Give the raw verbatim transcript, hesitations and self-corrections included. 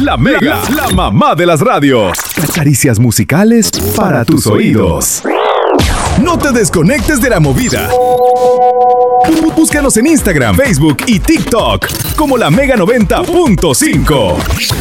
La Mega, la mamá de las radios. Caricias musicales para tus oídos. No te desconectes de la movida. Búscanos en Instagram, Facebook y TikTok como La Mega noventa punto cinco.